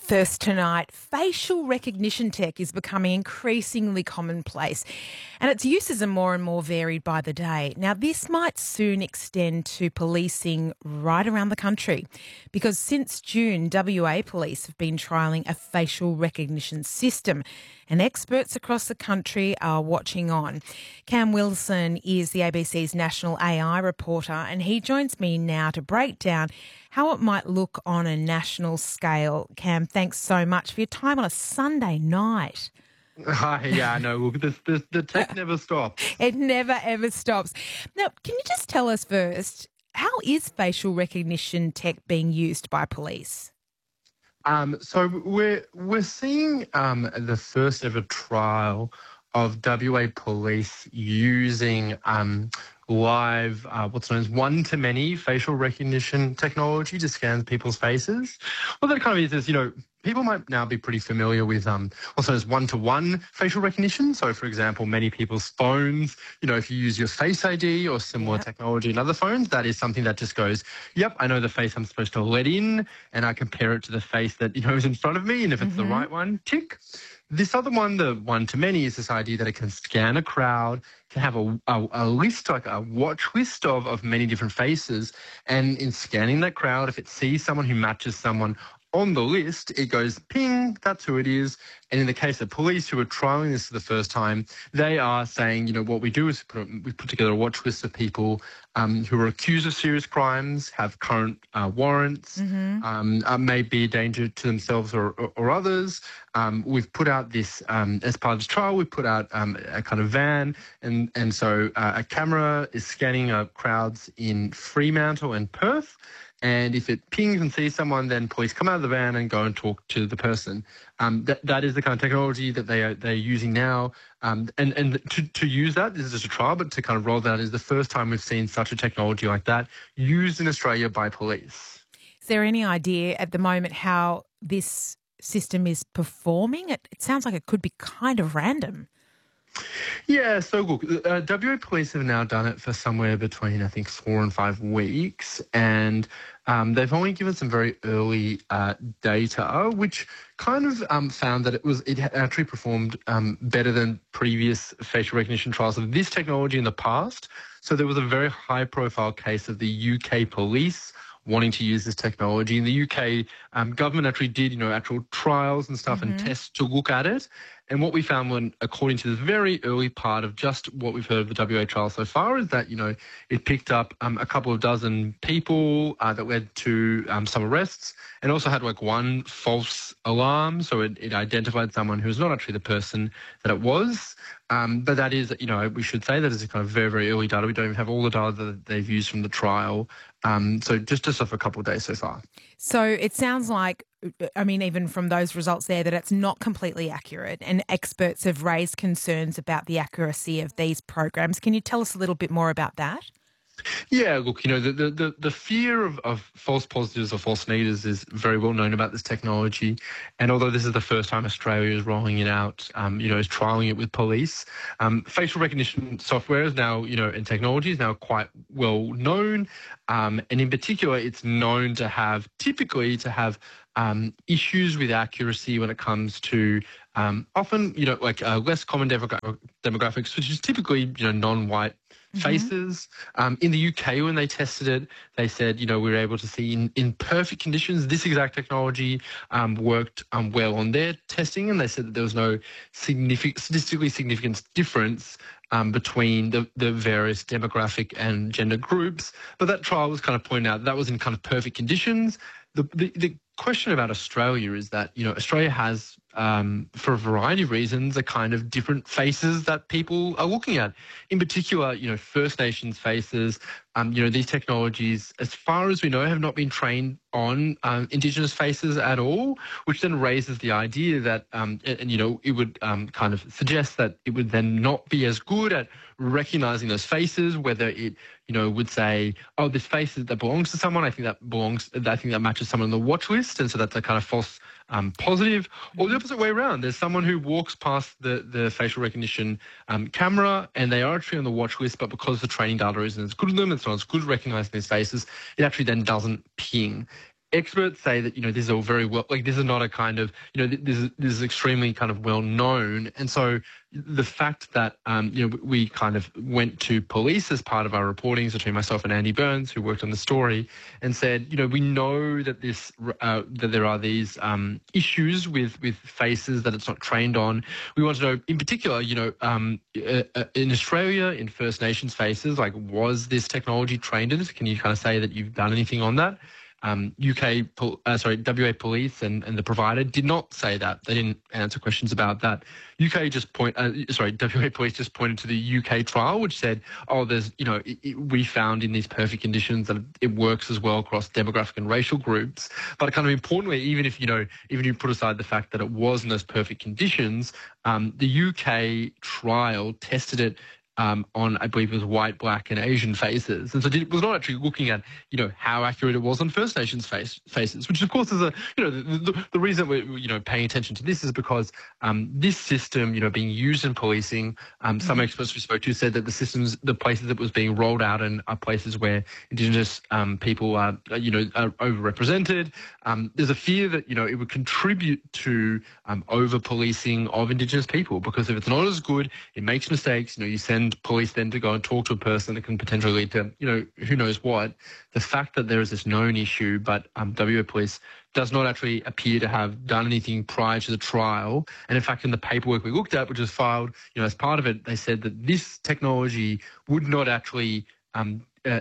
First tonight, facial recognition tech is becoming increasingly commonplace and its uses are more and more varied by the day. Now, this might soon extend to policing right around the country because since June, WA Police have been trialling a facial recognition system and experts across the country are watching on. Cam Wilson is the ABC's national AI reporter and he joins me now to break down how it might look on a national scale. Cam, thanks so much for your time on a Sunday night. Hi, yeah, no, look, the tech never stops. It never, ever stops. Now, can you just tell us first, how is facial recognition tech being used by police? So we're seeing the first ever trial of WA Police using live, what's known as one-to-many facial recognition technology to scan people's faces. What that kind of is, people might now be pretty familiar with what's known as one-to-one facial recognition. So, for example, many people's phones, if you use your Face ID or similar technology in other phones, that is something that just goes, yep, I know the face I'm supposed to let in, and I compare it to the face that, is in front of me, and if it's the right one, tick. This other one, the one-to-many, is this idea that it can scan a crowd, can have a list, like a watch list of many different faces, and in scanning that crowd, if it sees someone who matches someone on the list, it goes, ping, that's who it is. And in the case of police who are trialling this for the first time, they are saying, what we do is we put together a watch list of people who are accused of serious crimes, have current warrants, may be a danger to themselves or others. We've put out this, as part of this trial, we've put out a kind of van, and so a camera is scanning crowds in Fremantle and Perth. And if it pings and sees someone, then police come out of the van and go and talk to the person. That is the kind of technology that they're using now. And to use that, this is just a trial, but to kind of roll that out is the first time we've seen such a technology like that used in Australia by police. Is there any idea at the moment how this system is performing? It sounds like it could be kind of random. Yeah, so look, WA Police have now done it for somewhere between, I think, 4 and 5 weeks, and they've only given some very early data, which kind of found that it actually performed better than previous facial recognition trials of this technology in the past. So there was a very high-profile case of the UK police wanting to use this technology. In the UK, government actually did, actual trials and stuff and tests to look at it. And what we found according to this very early part of just what we've heard of the WA trial so far, is that, it picked up a couple of dozen people that led to some arrests, and also had one false alarm. So it identified someone who was not actually the person that it was. But that is, we should say that is a kind of very, very early data. We don't even have all the data that they've used from the trial. So just off a couple of days so far. So it sounds like, even from those results there, that it's not completely accurate, and experts have raised concerns about the accuracy of these programs. Can you tell us a little bit more about that? Yeah, look, the fear of false positives or false negatives is very well known about this technology. And although this is the first time Australia is rolling it out, is trialling it with police, facial recognition software is now, and technology is now quite well known. And in particular, it's known to have issues with accuracy when it comes to often, less common demographics, which is typically, non-white faces. In the UK, when they tested it, they said, we were able to see in perfect conditions, this exact technology worked well on their testing, and they said that there was no statistically significant difference between the various demographic and gender groups. But that trial was kind of pointing out that was in kind of perfect conditions. The question about Australia is that, Australia has, for a variety of reasons, a kind of different faces that people are looking at. In particular, First Nations faces. These technologies, as far as we know, have not been trained on Indigenous faces at all, which then raises the idea that, it would kind of suggest that it would then not be as good at recognising those faces, whether it, would say, oh, this face that belongs to someone, I think that matches someone on the watch list, and so that's a kind of false positive, or the opposite way around. There's someone who walks past the facial recognition camera and they are actually on the watch list, but because the training data isn't as good as them, it's not as good at recognising these faces, it actually then doesn't ping. experts say that, this is all very well, like this is not a kind of, this is extremely kind of well known. And so the fact that, we kind of went to police as part of our reporting, so between myself and Andy Burns, who worked on the story, and said, we know that that there are these issues with faces that it's not trained on. We want to know, in particular, in Australia, in First Nations faces, like, was this technology trained in it? Can you kind of say that you've done anything on that? WA Police and the provider did not say that. They didn't answer questions about that. WA Police just pointed to the UK trial, which said, we found in these perfect conditions that it works as well across demographic and racial groups. But kind of importantly, even if you put aside the fact that it was in those perfect conditions, the UK trial tested it on, I believe it was white, black and Asian faces. And so it was not actually looking at, how accurate it was on First Nations faces, which of course is the reason we're, paying attention to this is because this system, being used in policing, some experts we spoke to said that the places that was being rolled out in are places where Indigenous people are overrepresented. There's a fear that, it would contribute to over-policing of Indigenous people, because if it's not as good, it makes mistakes, you send police then to go and talk to a person that can potentially lead to, who knows what. The fact that there is this known issue, but WA Police does not actually appear to have done anything prior to the trial. And in fact, in the paperwork we looked at, which was filed, as part of it, they said that this technology would not actually, I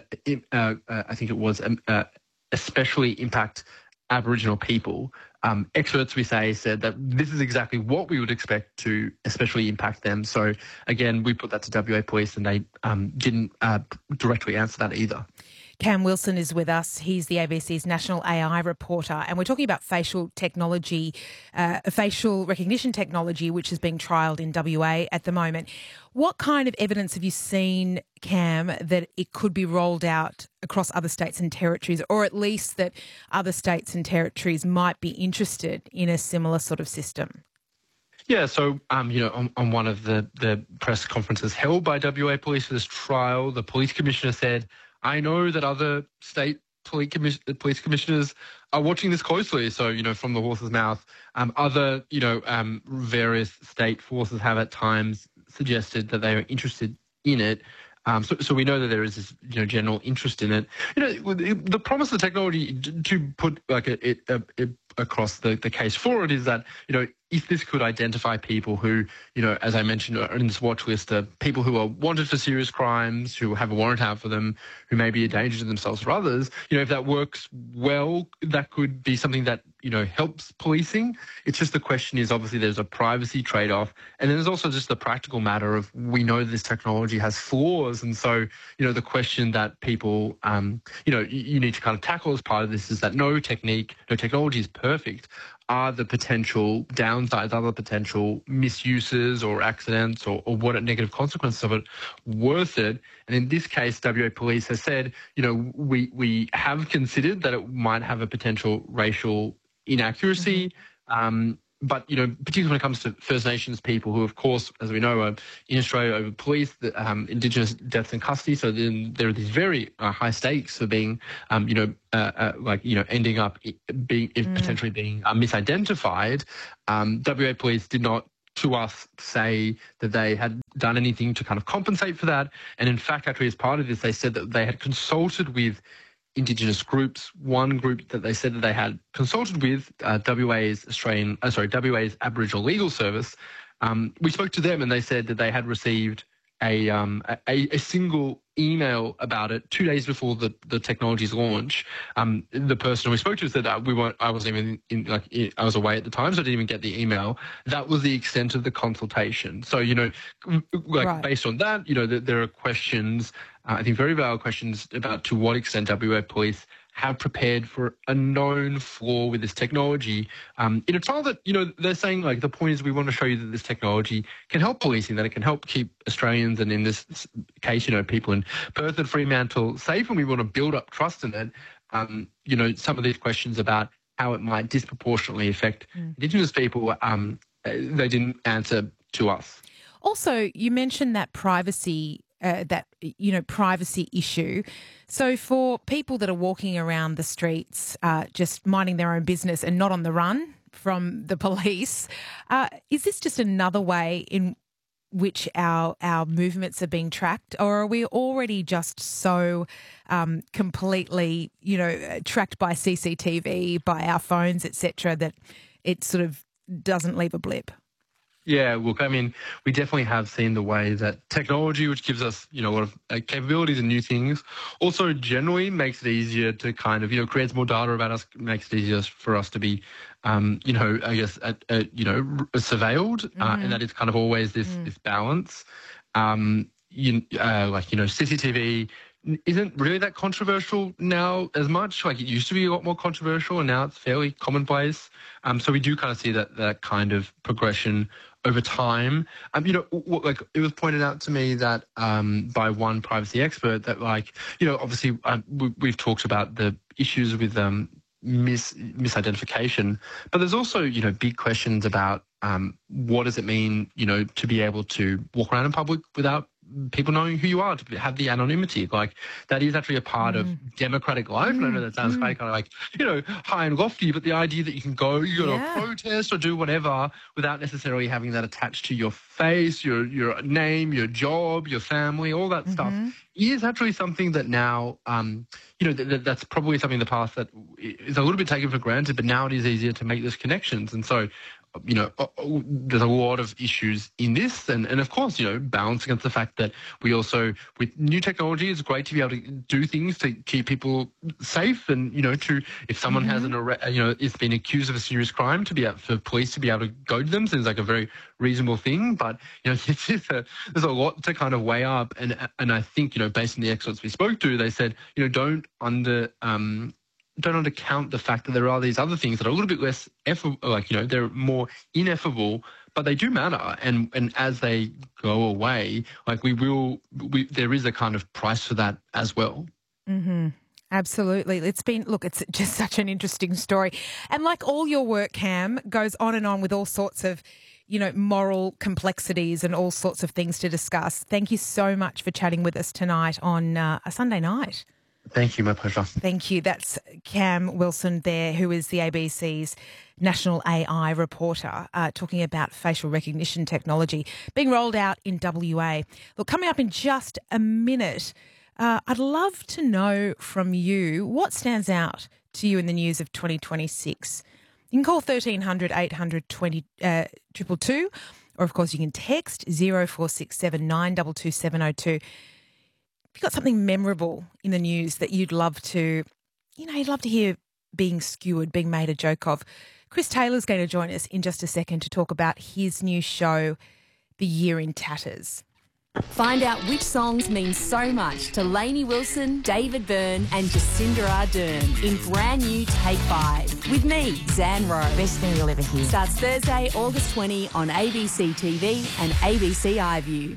think it was, especially impact Aboriginal people. Experts, we said that this is exactly what we would expect to especially impact them. So again, we put that to WA Police and they didn't directly answer that either. Cam Wilson is with us. He's the ABC's national AI reporter, and we're talking about facial technology, facial recognition technology, which is being trialled in WA at the moment. What kind of evidence have you seen, Cam, that it could be rolled out across other states and territories, or at least that other states and territories might be interested in a similar sort of system? Yeah, so, on one of the press conferences held by WA Police for this trial, the police commissioner said, I know that other state police commissioners are watching this closely. So, from the horse's mouth, other, various state forces have at times suggested that they are interested in it. So we know that there is this, general interest in it. The promise of the technology, to put like it across the case for it, is that, if this could identify people who, as I mentioned, are in this watch list, are people who are wanted for serious crimes, who have a warrant out for them, who may be a danger to themselves or others, if that works well, that could be something that, helps policing. It's just the question is, obviously there's a privacy trade-off. And then there's also just the practical matter of, we know this technology has flaws. And so, the question that people, you need to kind of tackle as part of this is that no technology is perfect. Are the potential downsides, are the potential misuses or accidents or what negative consequences of it worth it? And in this case, WA Police has said, we have considered that it might have a potential racial inaccuracy. But, particularly when it comes to First Nations people who, of course, as we know, are in Australia over police, Indigenous deaths in custody. So then there are these very high stakes for being, ending up being potentially being misidentified. WA Police did not, to us, say that they had done anything to kind of compensate for that. And in fact, actually, as part of this, they said that they had consulted with Indigenous groups. One group that they said that they had consulted with, WA's Aboriginal Legal Service. We spoke to them and they said that they had received a single email about it 2 days before the technology's launch. The person we spoke to said that I wasn't even I was away at the time, so I didn't even get the email. That was the extent of the consultation. So, right. Based on that, there are questions, I think very valid questions about to what extent WA Police have prepared for a known flaw with this technology in a trial that, they're saying, like, the point is we want to show you that this technology can help policing, that it can help keep Australians, and in this case, people in Perth and Fremantle safe, and we want to build up trust in it. Some of these questions about how it might disproportionately affect Indigenous people, they didn't answer to us. Also, you mentioned that privacy that privacy issue. So for people that are walking around the streets, just minding their own business and not on the run from the police, is this just another way in which our movements are being tracked, or are we already just so completely, tracked by CCTV, by our phones, etc., that it sort of doesn't leave a blip? Yeah, look, I mean, we definitely have seen the way that technology, which gives us, a lot of capabilities and new things, also generally makes it easier to kind of, creates more data about us, makes it easier for us to be, I guess, surveilled, and that is kind of always this balance. CCTV isn't really that controversial now as much. Like, it used to be a lot more controversial, and now it's fairly commonplace. So we do kind of see that kind of progression over time. It was pointed out to me that by one privacy expert that, obviously we've talked about the issues with misidentification, but there's also, big questions about what does it mean, to be able to walk around in public without people knowing who you are, to have the anonymity. Like, that is actually a part of democratic life. And I know that sounds kind of high and lofty, but the idea that you can go to a protest or do whatever without necessarily having that attached to your face, your name, your job, your family, all that stuff is actually something that now, that's probably something in the past that is a little bit taken for granted, but now it is easier to make those connections. And so, there's a lot of issues in this, and of course, balance against the fact that we also, with new technology, it's great to be able to do things to keep people safe, and if someone has is being accused of a serious crime, for police to be able to go to them seems like a very reasonable thing. But there's a lot to kind of weigh up, and I think based on the experts we spoke to, they said don't undercount the fact that there are these other things that are a little bit less they're more ineffable, but they do matter. And as they go away, there is a kind of price for that as well. Mm-hmm. Absolutely. It's just such an interesting story. And like all your work, Cam, goes on and on with all sorts of, moral complexities and all sorts of things to discuss. Thank you so much for chatting with us tonight on a Sunday night. Thank you. My pleasure. Thank you. That's Cam Wilson there, who is the ABC's national AI reporter, talking about facial recognition technology being rolled out in WA. Look, coming up in just a minute, I'd love to know from you what stands out to you in the news of 2026. You can call 1300 800 222, or of course you can text 0467 922 702. Have you got something memorable in the news that you'd love to hear being skewered, being made a joke of? Chris Taylor's going to join us in just a second to talk about his new show, The Year in Tatters. Find out which songs mean so much to Lainey Wilson, David Byrne and Jacinda Ardern in brand new Take 5 with me, Zan Rowe. Best thing you'll ever hear. Starts Thursday, August 20 on ABC TV and ABC iView.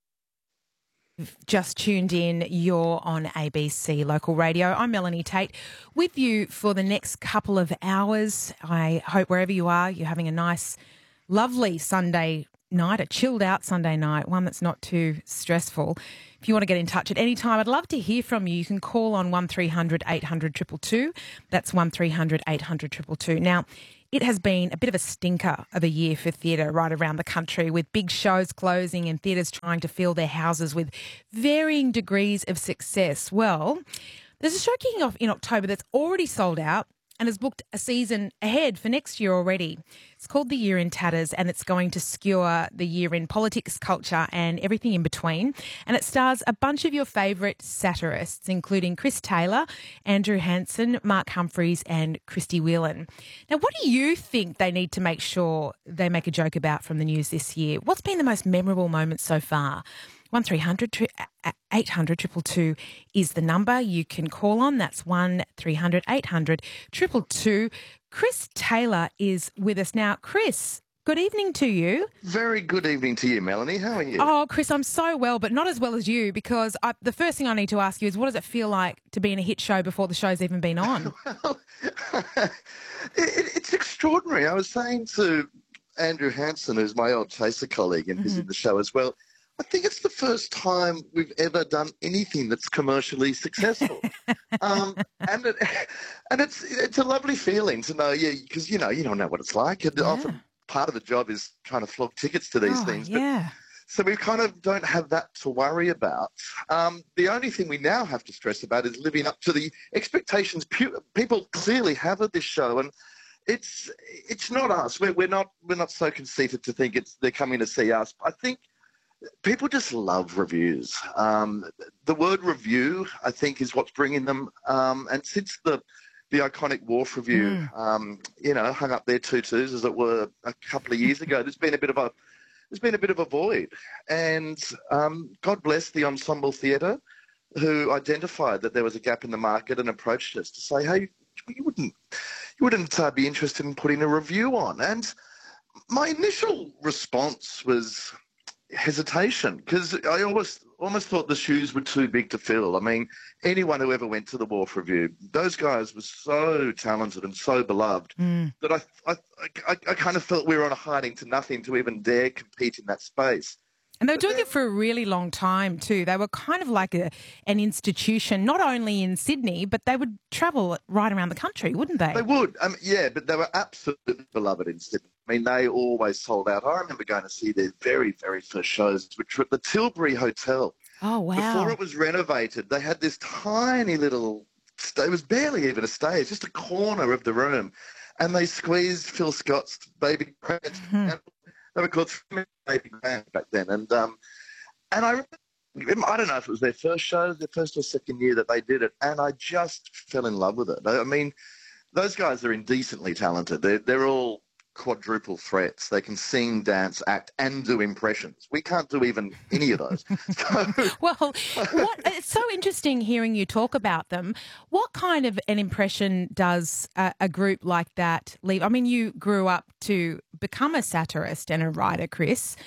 Just tuned in, you're on ABC Local Radio. I'm Melanie Tate with you for the next couple of hours. I hope wherever you are, you're having a nice, lovely Sunday night, a chilled out Sunday night, one that's not too stressful. If you want to get in touch at any time, I'd love to hear from you. You can call on 1300 800 222. That's 1300 800 222. Now, it has been a bit of a stinker of a year for theatre right around the country, with big shows closing and theatres trying to fill their houses with varying degrees of success. Well, there's a show kicking off in October that's already sold out and has booked a season ahead for next year already. It's called The Year in Tatters, and it's going to skewer the year in politics, culture and everything in between. And it stars a bunch of your favourite satirists, including Chris Taylor, Andrew Hansen, Mark Humphries and Christy Whelan. Now, what do you think they need to make sure they make a joke about from the news this year? What's been the most memorable moment so far? 1300 800 222 is the number you can call on. That's 1300 800 222. Chris Taylor is with us now. Chris, good evening to you. Very good evening to you, Melanie. How are you? Oh, Chris, I'm so well, but not as well as you, because the first thing I need to ask you is, what does it feel like to be in a hit show before the show's even been on? Well, it's extraordinary. I was saying to Andrew Hansen, who's my old Chaser colleague and who's in the show as well, I think it's the first time we've ever done anything that's commercially successful. And it, and it's a lovely feeling to know, yeah, because you don't know what it's like. And often part of the job is trying to flog tickets to these things. Yeah. So we kind of don't have that to worry about. The only thing we now have to stress about is living up to the expectations people clearly have of this show, and it's not us. We're not so conceited to think they're coming to see us. I think people just love reviews. The word review, I think, is what's bringing them. And since the iconic Wharf review, hung up their tutus, as it were, a couple of years ago, there's been a bit of a void. And God bless the Ensemble Theatre, who identified that there was a gap in the market and approached us to say, hey, you wouldn't be interested in putting a review on. And my initial response was hesitation, because I almost thought the shoes were too big to fill. I mean, anyone who ever went to the Wharf Review, those guys were so talented and so beloved that I kind of felt we were on a hiding to nothing to even dare compete in that space. And they were doing it for a really long time too. They were kind of like an institution, not only in Sydney, but they would travel right around the country, wouldn't they? They would. But they were absolutely beloved in Sydney. I mean, they always sold out. I remember going to see their very, very first shows, which were at the Tilbury Hotel. Oh, wow. Before it was renovated, they had this tiny little, it was barely even a stage, just a corner of the room. And they squeezed Phil Scott's Baby Grand. They were called Baby Grand back then. And I don't know if it was their first show, their first or second year that they did it, and I just fell in love with it. I mean, those guys are indecently talented. They're all quadruple threats. They can sing, dance, act, and do impressions. We can't do even any of those. Well, it's so interesting hearing you talk about them. What kind of an impression does a group like that leave? I mean, you grew up to become a satirist and a writer, Chris.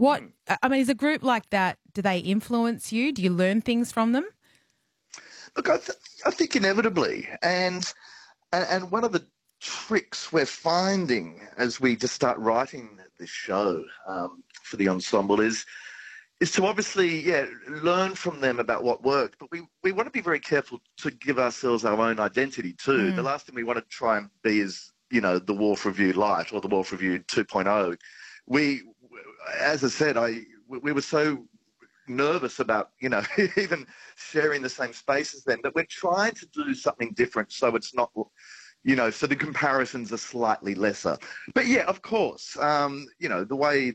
Is a group like that, do they influence you? Do you learn things from them? Look, I think inevitably. And one of the tricks we're finding as we just start writing this show for the ensemble is to obviously learn from them about what worked, but we want to be very careful to give ourselves our own identity too. The last thing we want to try and be is the Wharf Review Light or the Wharf Review 2.0. As I said, we were so nervous about even sharing the same space as them, that we're trying to do something different so it's not so the comparisons are slightly lesser. But yeah, of course, the way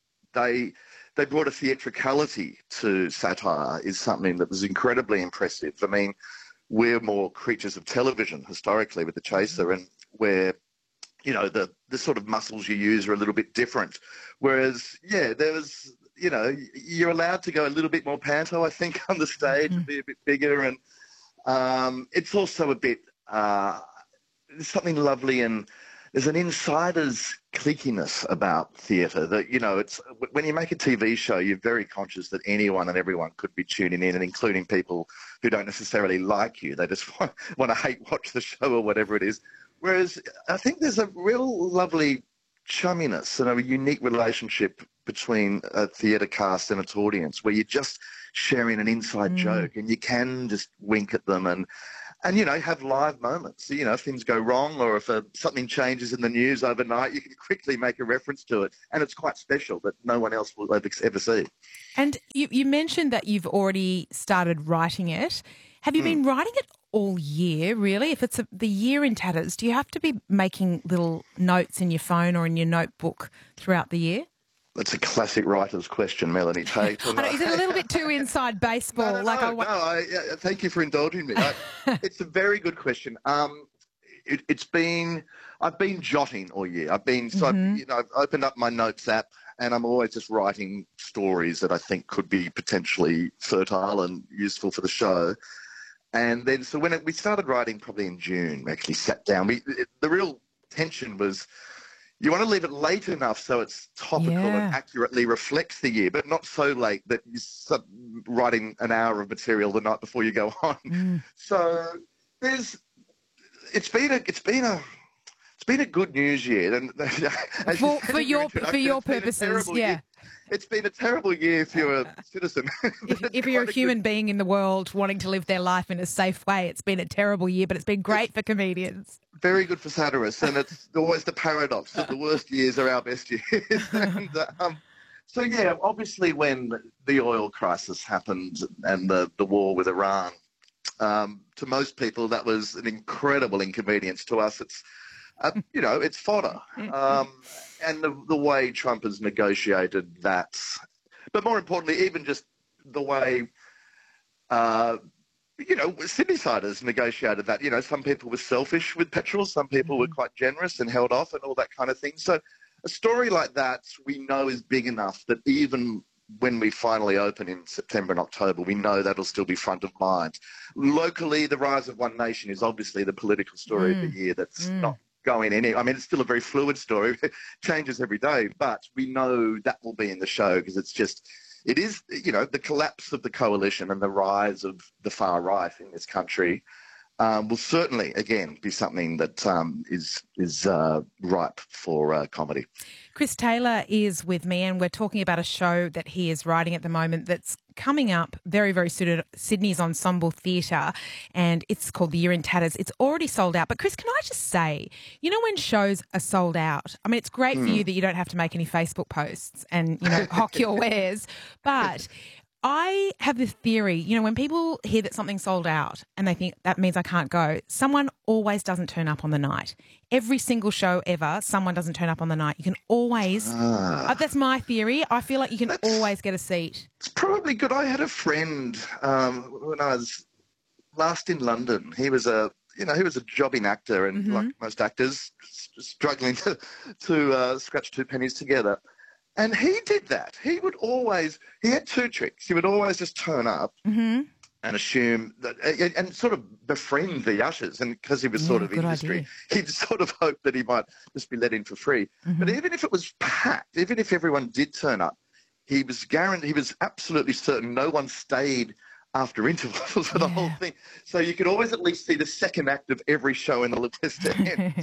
they brought a theatricality to satire is something that was incredibly impressive. I mean, we're more creatures of television historically with The Chaser, and where, the sort of muscles you use are a little bit different. Whereas, there was, you're allowed to go a little bit more panto, I think, on the stage and be a bit bigger. And it's also a bit... there's something lovely, and there's an insider's cliquiness about theatre that, it's when you make a TV show, you're very conscious that anyone and everyone could be tuning in, and including people who don't necessarily like you. They just want to hate watch the show or whatever it is. Whereas I think there's a real lovely chumminess and a unique relationship between a theatre cast and its audience, where you're just sharing an inside joke and you can just wink at them and have live moments. If things go wrong or if something changes in the news overnight, you can quickly make a reference to it. And it's quite special that no one else will ever see. And you mentioned that you've already started writing it. Have you been writing it all year, really? If it's the year in tatters, do you have to be making little notes in your phone or in your notebook throughout the year? That's a classic writer's question, Melanie Tate. I know, is it a little bit too inside baseball? Thank you for indulging me. It's a very good question. I've been jotting all year. I've opened up my notes app, and I'm always just writing stories that I think could be potentially fertile and useful for the show. And then, so when we started writing, probably in June, we actually sat down. The real tension was, you want to leave it late enough so it's topical and accurately reflects the year, but not so late that you're writing an hour of material the night before you go on. So it's been a good news year, and for your purposes, it's been a terrible year if you're a citizen. If you're a human being in the world wanting to live their life in a safe way, it's been a terrible year, but it's been great for comedians. Very good for satirists, and it's always the paradox that the worst years are our best years. So, yeah, obviously when the oil crisis happened and the war with Iran, to most people that was an incredible inconvenience. To us, it's, it's fodder. And the way Trump has negotiated that, but more importantly, even just the way, Sydney-siders negotiated that. Some people were selfish with petrol, some people were quite generous and held off and all that kind of thing. So a story like that we know is big enough that even when we finally open in September and October, we know that'll still be front of mind. Locally, the rise of One Nation is obviously the political story of the year that's not going any. I mean, it's still a very fluid story. It changes every day, but we know that will be in the show because it is, the collapse of the coalition and the rise of the far right in this country will certainly, again, be something that is ripe for comedy. Chris Taylor is with me, and we're talking about a show that he is writing at the moment that's coming up very, very soon at Sydney's Ensemble Theatre, and it's called The Year in Tatters. It's already sold out. But, Chris, can I just say, when shows are sold out, I mean, it's great for you that you don't have to make any Facebook posts and, hock your wares, but I have this theory, when people hear that something's sold out and they think that means I can't go, someone always doesn't turn up on the night. Every single show ever, someone doesn't turn up on the night. You can always, that's my theory. I feel like you can always get a seat. It's probably good. I had a friend when I was last in London. He was a jobbing actor and like most actors, struggling to scratch two pennies together. And he did that. He had two tricks. He would always just turn up and assume that, and sort of befriend the ushers. And because he was sort of industry, he'd sort of hope that he might just be let in for free. But even if it was packed, even if everyone did turn up, he was absolutely certain no one stayed after intervals for the whole thing. So you could always at least see the second act of every show in the West End.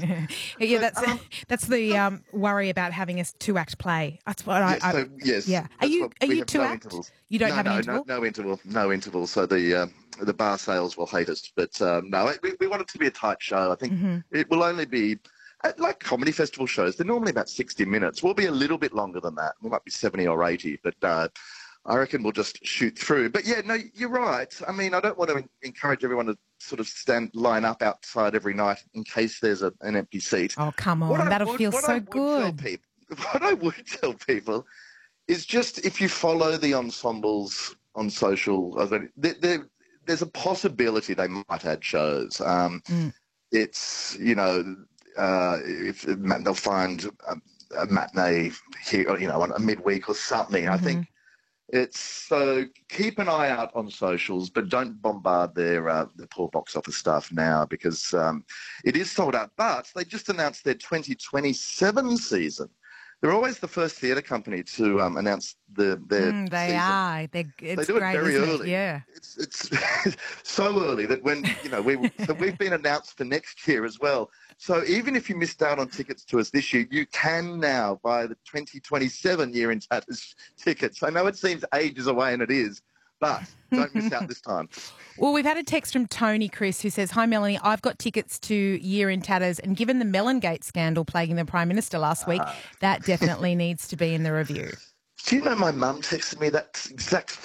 That's the worry about having a two-act play. That's what yes. Yeah. Are you two-act? You don't have an interval? No interval. So the bar sales will hate us. But no, we want it to be a tight show. I think it will only be, like comedy festival shows, they're normally about 60 minutes. We'll be a little bit longer than that. We might be 70 or 80, but I reckon we'll just shoot through. But yeah, no, you're right. I mean, I don't want to encourage everyone to sort of line up outside every night in case there's an empty seat. Oh, come on. That'll feel so good. What I would tell people is just if you follow the ensembles on social, there's a possibility they might add shows. It's, if they'll find a matinee here, on a midweek or something. I think so keep an eye out on socials, but don't bombard the poor box office staff now because it is sold out. But they just announced their 2027 season. They're always the first theatre company to announce their season. They are. They do it very early. Yeah. It's so early that when, so we've been announced for next year as well. So even if you missed out on tickets to us this year, you can now buy the 2027 Year in Tatters tickets. I know it seems ages away, and it is, but don't miss out this time. Well, we've had a text from Tony, Chris, who says, "Hi, Melanie, I've got tickets to Year in Tatters, and given the Mellongate scandal plaguing the Prime Minister last week, that definitely needs to be in the review." Do you know my mum texted me that exact